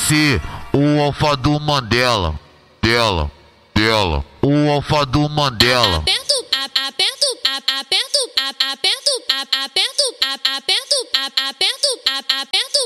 ser o alfa do Mandela, dela, o alfa do Mandela. Aperto, aperto, aperto, aperto, aperto, aperto, aperto, aperto,